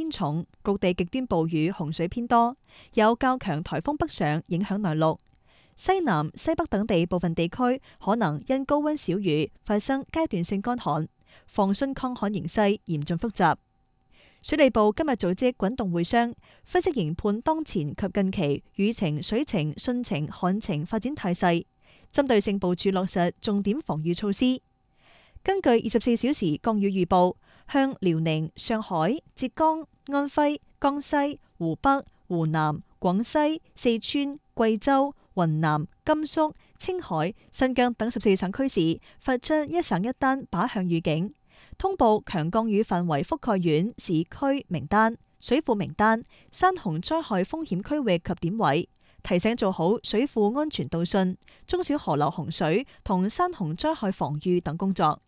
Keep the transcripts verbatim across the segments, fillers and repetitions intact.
偏重，局地極端暴雨洪水偏多，有較強颱風北上影響內陸。西南、西北等地部分地區可能因高溫少雨發生階段性乾旱，防汛抗旱形勢嚴峻複雜。水利部今日組織滾動會商，分析研判當前及近期雨情、水情、汛情、旱情發展態勢，針對性部署落實重點防禦措施。根據二十四小時降雨預報，向遼寧、上海、浙江、安徽、江西、湖北、湖南、廣西、四川、貴州、雲南、甘肅、青海、新疆等十四省區市發出一省一單靶向預警，通報強降雨範圍覆蓋縣市區名單、水庫名單、山洪災害風險區域及點位，提醒做好水庫安全導汛、中小河流洪水同山洪災害防禦等工作。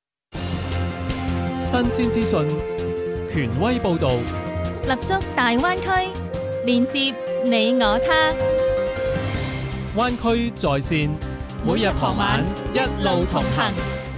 新鮮資訊，權威報導， 立足大灣區，連接你我他。 灣區在線，每日傍晚一路同行。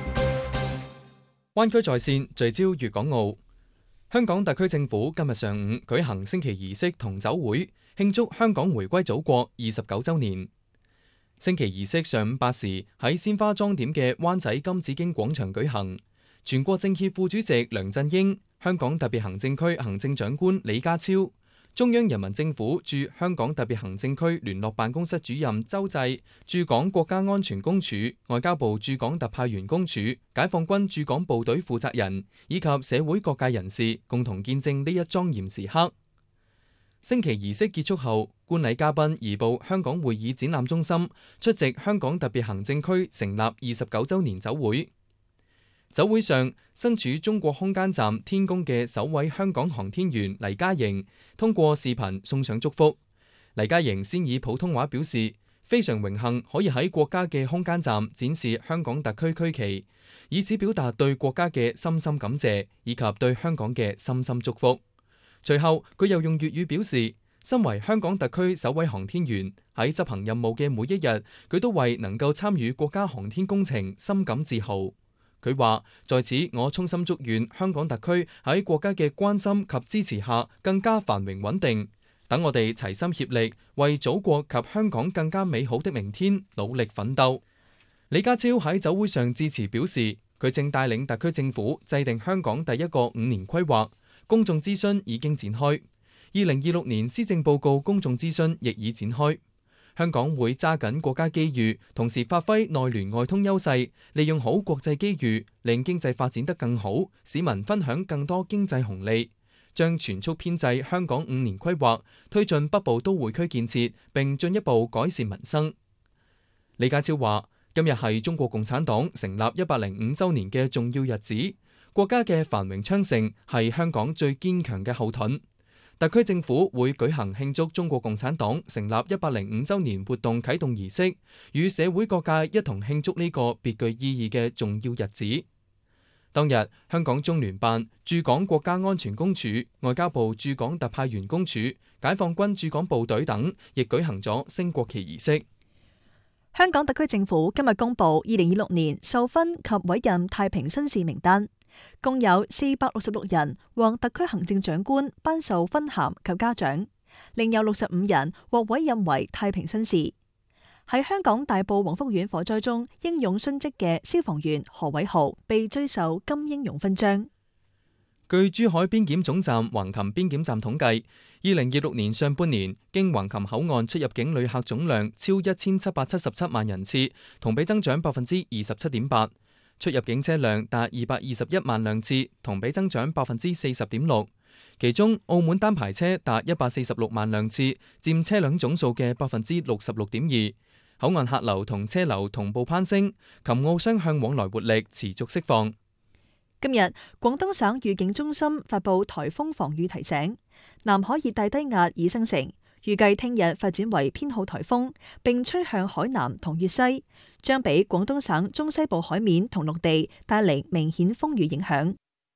灣區在線聚焦粵港澳。香港特區政府今日上午舉行升旗儀式同酒會，慶祝香港回歸祖國二十九週年。升旗儀式上午八時喺鮮花裝點嘅灣仔金紫荊廣場舉行。全國政協副主席梁振英、香港特別行政區行政長官李家超、中央人民政府駐香港特別行政區聯絡辦公室主任周濟、駐港國家安全公署、外交部駐港特派員公署、解放軍駐港部隊負責人以及社會各界人士共同見證呢一莊嚴時刻。升旗儀式結束後，觀禮嘉賓移步香港會議展覽中心出席香港特別行政區成立二十九週年酒會。酒會上，身處中國空間站天宮嘅首位香港航天員黎嘉瑩通過視頻送上祝福。黎嘉瑩先以普通話表示，非常榮幸可以喺國家嘅空間站展示香港特區區旗，以此表達對國家嘅深深感謝以及對香港嘅深深祝福。隨後，佢又用粵語表示，身為香港特區首位航天員，喺執行任務嘅每一日，佢都為能夠參與國家航天工程深感自豪。佢話：在此，我衷心祝願香港特區喺國家嘅關心及支持下，更加繁榮穩定。等我哋齊心協力，為祖國及香港更加美好的明天努力奮鬥。李家超喺酒會上致辭表示，佢正帶領特區政府制定香港第一個五年規劃，公眾諮詢已經展開。二零二六年施政報告公眾諮詢亦已展開。香港會揸緊國家機遇，同時發揮內聯外通優勢，利用好國際機遇，令經濟發展得更好，市民分享更多經濟紅利。將全速編製香港五年規劃，推進北部都會區建設，並進一步改善民生。李家超話：今日係中國共產黨成立一百零五週年嘅重要日子，國家嘅繁榮昌盛係香港最堅強嘅後盾。特區政府會舉行慶祝中國共產黨成立一百零五週年活動啟動儀式，與社會各界一同慶祝呢個別具意義嘅重要日子。當日，香港中聯辦、駐港國家安全公署、外交部駐港特派員公署、解放軍駐港部隊等，亦舉行咗升國旗儀式。 香港特區政府今日公布二零二六年授勳及委任太平紳士名單。共有四百六十六人獲特區行政長官頒授勳銜及嘉獎，另有六十五人獲委任為太平紳士。喺香港大埔黃福苑火災中英勇殉職嘅消防員何偉豪被追授金英勇勳章。 據珠海邊檢總站橫琴邊檢站統計，二零二六年上半年經橫琴口岸出入境旅客總量超一千七百七十七萬人次，同比增長百分之二十七點八。出入境車輛達二百二十一萬輛次，同比增長百分之四十點六。其中，澳門單牌車達一百四十六萬輛次，佔車輛總數嘅百分之六十六點二。口岸客流同車流同步攀升，琴澳雙向往來活力持續釋放。 今日，廣東省預警中心發布颱風防禦提醒，南海熱帶低壓已生成，預計聽日發展為偏好颱風，並吹向海南同粵西，將俾廣東省中西部海面同陸地帶嚟明顯風雨影響。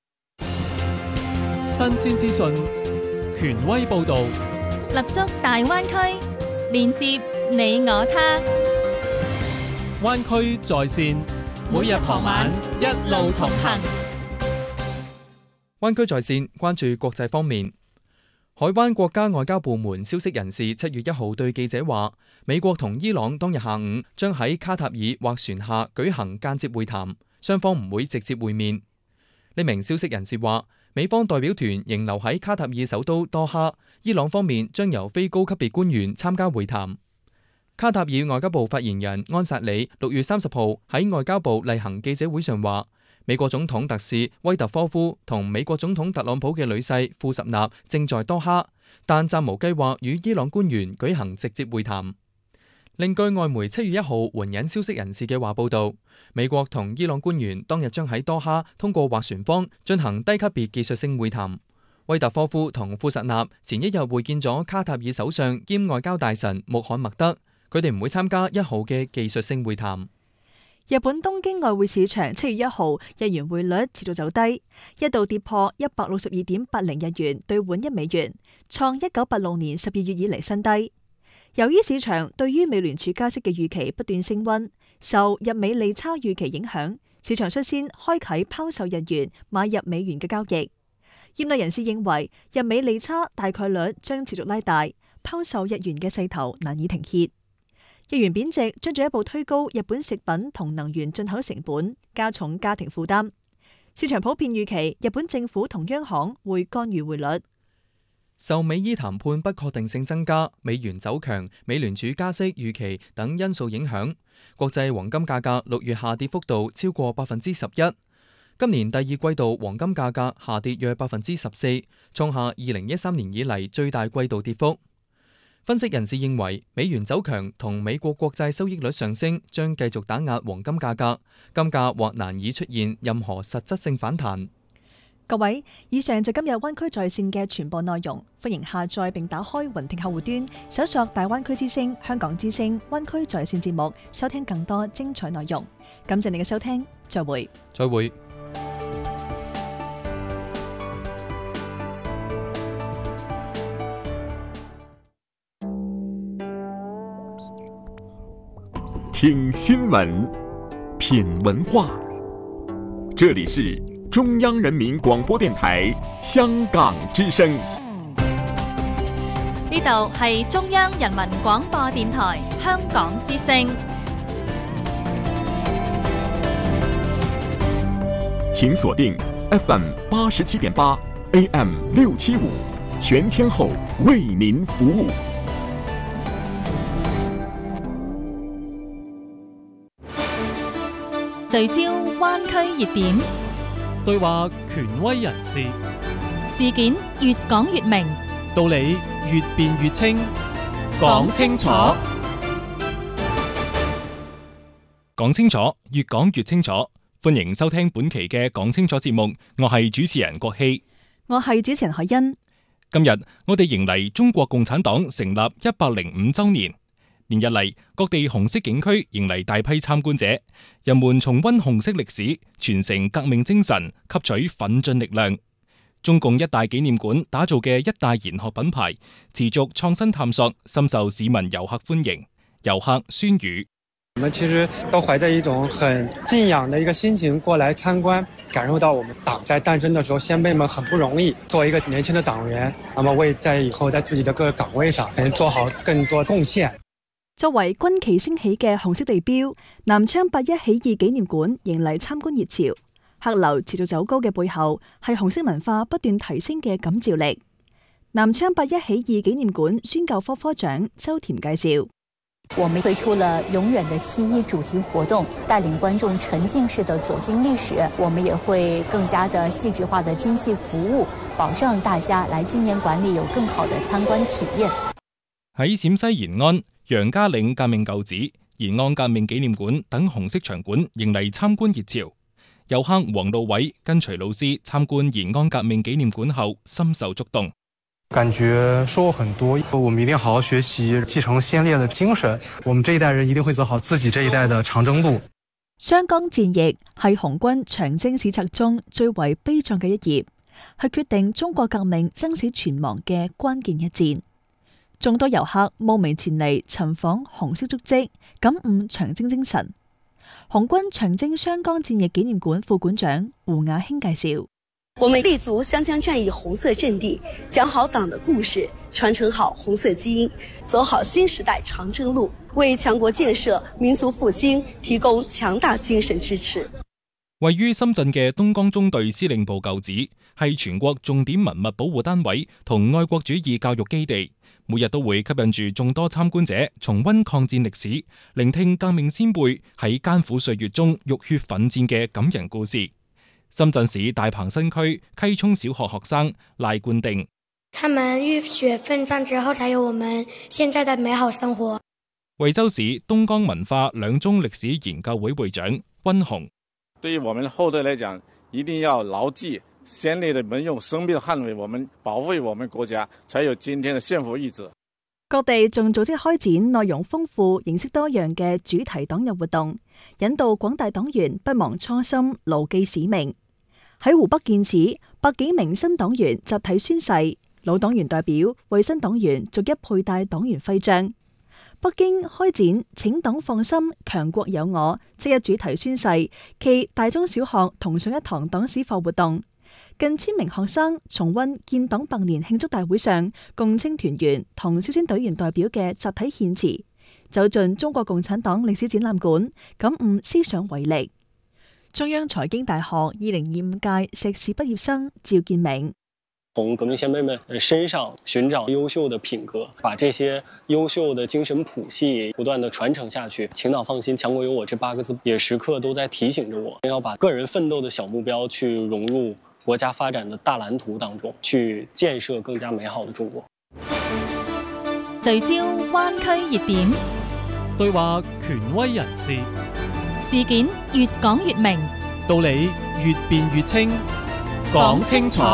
新鮮資訊，權威報導， 立足大灣區，連接你我他。 灣區在線，每日傍晚一路同行。 灣區在線關注國際方面，海灣國家外交部門消息人士七月一號對記者話，美國同伊朗當日下午將喺卡塔爾或船下舉行間接會談，雙方唔會直接會面。呢名消息人士話，美方代表團仍留喺卡塔爾首都多哈，伊朗方面將由非高級別官員參加會談。卡塔爾外交部發言人安薩里六月三十號喺外交部例行記者會上話，美國總統特使威特科夫同美國總統特朗普嘅女婿庫什納正在多哈，但暫無計劃與伊朗官員舉行直接會談。另據外媒七月一號援引消息人士嘅話報道，美國同伊朗官員當日將喺多哈通過斡旋方進行低級別技術性會談。威特科夫同庫什納前一日會見咗卡塔爾首相兼外交大臣穆罕默德，佢哋唔會參加一號嘅技術性會談。 日本東京外匯市場七月一號日元匯率持續走低，一度跌破一百六十二點八零日元兌換一美元，創一九八六年十二月以嚟新低。由於市場對於美聯儲加息嘅預期不斷升溫，受日美利差預期影響，市場率先開啟拋售日元買入美元嘅交易。業內人士認為，日美利差大概率將持續拉大，拋售日元嘅勢頭難以停歇。日元貶值將進一步推高日本食品同能源進口成本，加重家庭負擔。市場普遍預期日本政府同央行會干預匯率。 受美伊談判不確定性增加、美元走強、美聯儲加息預期等因素影響，國際黃金價格六月下跌幅度超過百分之十一。今年第二季度黃金價格下跌約百分之十四，創下二零一三年以嚟最大季度跌幅。分析人士認為，美元走強同美國國債收益率上升將繼續打壓黃金價格，金價或難以出現任何實質性反彈。 各位，以上就今日灣區在線嘅全部內容，歡迎下載並打開雲聽客戶端，搜索大灣區之聲、香港之聲、灣區在線節目，收聽更多精彩內容。感謝你嘅收聽，再會。 再會。 聽新聞，品文化，這裡是中央人民廣播電台香港之聲。 呢度係中央人民廣播電台香港之聲。 請鎖定 F M 八十七點八 A M 六七五，全天候為您服務。 聚焦灣區熱點， 對話權威人士， 事件越講越明， 道理越辯越清，講清楚，講清楚，越講越清楚。歡迎收聽本期嘅講清楚節目，我係主持人郭希， 我係主持人海欣。 今日我哋迎嚟中國共產黨成立一百零五週年。連日嚟，各地紅色景區迎嚟大批參觀者，人們重溫紅色歷史，傳承革命精神，吸取奮進力量。中共一大紀念館打造嘅一大研學品牌，持續創新探索，深受市民遊客歡迎。遊客孫宇， 我們其實都懷着一種很敬仰的一個心情過來參觀，感受到我們黨在誕生的時候，先輩們很不容易，作為一個年輕的黨員，那麼為在以後在自己的各個崗位上，能做好更多貢獻。 作為軍旗升起嘅紅色地標，南昌八一起義紀念館迎嚟參觀熱潮。客流持續走高嘅背後，係紅色文化不斷提升嘅感召力。南昌八一起義紀念館宣教科科長周田介紹： 我們推出了永遠的七一主題活動，帶領觀眾沉浸式的走進歷史。我們也會更加的細緻化的精細服務，保障大家來紀念館裏有更好的參觀體驗。 喺陝西延安、楊家嶺革命舊址、延安革命紀念館等紅色場館迎嚟參觀熱潮。遊客黃路偉跟隨老師參觀延安革命紀念館後，深受觸動， 感覺收穫很多。我們一定要好好學習，繼承先烈的精神。我們這一代人一定會走好自己這一代的長征路。 湘江戰役係紅軍長征史冊中最為悲壯嘅一頁，係決定中國革命生死存亡嘅關鍵一戰。眾多遊客慕名前嚟尋訪紅色足跡，感悟長征精神。紅軍長征湘江戰役紀念館副館長胡雅興介紹： 我們立足湘江戰役紅色陣地，講好黨的故事，傳承好紅色基因，走好新時代長征路，為強國建設、民族復興提供強大精神支持。 位於深圳嘅東江中隊司令部舊址係全國重點文物保護單位同愛國主義教育基地，每日都會吸引住眾多參觀者重溫抗戰歷史，聆聽革命先輩喺艱苦歲月中浴血奮戰嘅感人故事。深圳市大鵬新區溪涌小學學生賴冠定， 他們浴血奮戰之後，才有我們現在的美好生活。 惠州市東江文化兩中歷史研究會會長溫雄， 對於我們後代來講，一定要牢記先烈的們用生命捍衛我們、保衛我們國家，才有今天的憲法意志。 各地仲組織開展內容豐富、形式多樣嘅主題黨日活動，引導廣大黨員不忘初心、牢記使命。喺湖北建始，百幾名新黨員集體宣誓，老黨員代表為新黨員逐一佩戴黨員徽章。北京開展請黨放心，強國有我七一主題宣誓暨大中小學同上一堂黨史課活動，近千名學生重溫建黨百年慶祝大會上共青團員同少先隊員代表嘅集體獻詞，走進中國共產黨歷史展覽館，感悟思想偉力。中央財經大學二零二五屆碩士畢業生趙建明， 從革命先輩們身上尋找優秀的品格，把這些優秀的精神譜系不斷地傳承下去。請黨放心，強國有我這八個字也時刻都在提醒着我，要把個人奮鬥的小目標去融入國家發展的大藍圖當中，去建設更加美好的中國。 聚焦灣區熱點， 對話權威人士， 事件越講越明， 道理越辯越清，講清楚，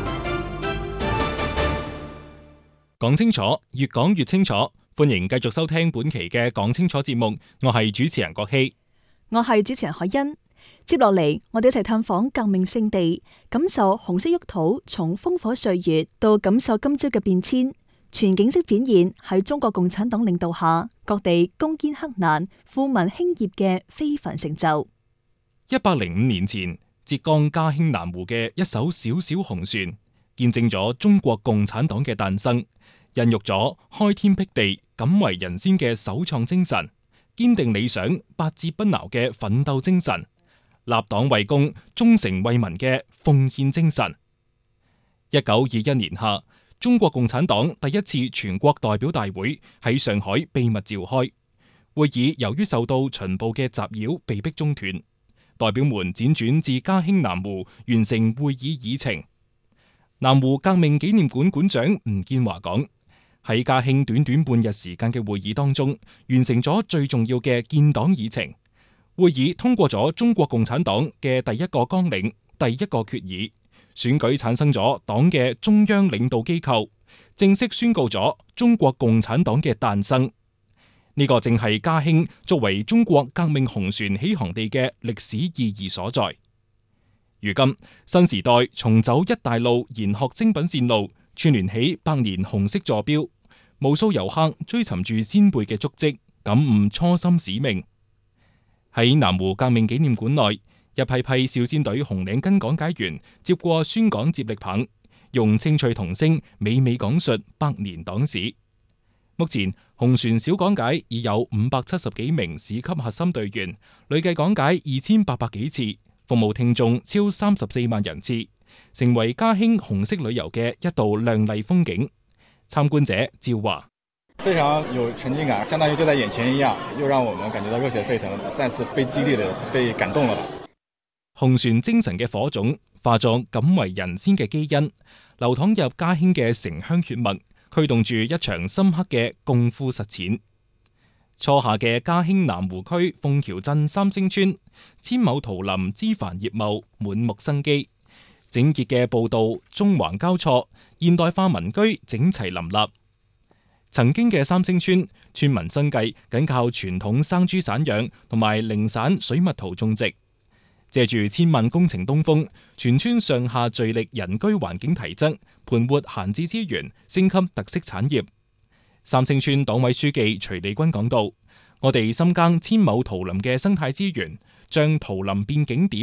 講清楚，越講越清楚。歡迎繼續收聽本期嘅講清楚節目，我係主持人郭希， 我係主持人海欣。接落嚟，我哋一齊探訪革命聖地，感受紅色沃土從烽火歲月到感受今朝嘅變遷，全景式展現喺中國共產黨領導下各地攻堅克難、富民興業嘅非凡成就。 一百零五年前，浙江嘉興南湖嘅一艘小小紅船，見證咗中國共產黨嘅誕生，孕育咗開天闢地、敢為人先嘅首創精神，堅定理想、百折不撓嘅奮鬥精神，立黨為公、忠誠為民嘅奉獻精神。一九二一年夏，中國共產黨第一次全國代表大會喺上海秘密召開，會議由於受到巡捕嘅襲擾，被迫中斷。代表們輾轉至嘉興南湖完成會議議程。南湖革命紀念館館長吳建華講：喺嘉興短短半日時間嘅會議當中，完成咗最重要嘅建黨議程。會議通過咗中國共產黨嘅第一個綱領、第一個決議，選舉產生咗黨嘅中央領導機構，正式宣告咗中國共產黨嘅誕生。呢個正係嘉興作為中國革命紅船起航地嘅歷史意義所在。如今新時代重走一帶路研學精品線路，串聯起百年紅色座標，無數遊客追尋住先輩嘅足跡，感悟初心使命。喺南湖革命紀念館內，一批批少先隊紅領巾講解員接過宣講接力棒，用清脆童聲娓娓講述百年黨史。目前紅船小講解已有五百七十幾名市級核心隊員，累計講解二千八百幾次，服務聽眾超三十四萬人次，成為嘉興紅色旅遊嘅一道亮麗風景。參觀者趙華： 非常有沉浸感，相當於就在眼前一樣，又讓我們感覺到熱血沸騰，再次被激勵的被感動了。 紅船精神嘅火種化作敢為人先嘅基因，流淌入嘉興嘅城鄉血脈，驅動住一場深刻嘅共富實踐。初夏嘅嘉興南湖區鳳橋鎮三星村，千畝桃林枝繁葉茂，滿目生機。整潔嘅步道縱橫交錯，現代化民居整齊林立。曾經嘅三星村，村民生計緊靠傳統生豬散養同埋零散水蜜桃種植。借住千萬工程東風，全村上下聚力人居環境提質，盤活閒置資源，升級特色產業。三星村黨委書記徐利軍講到：我哋深耕千畝桃林嘅生態資源，將桃林變景點，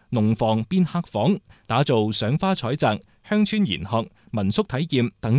農房變客房，打造賞花採摘、鄉村研學、民宿體驗等